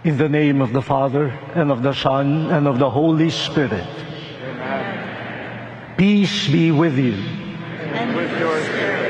In the name of the Father, and of the Son, and of the Holy Spirit. Amen. Peace be with you. And with your spirit.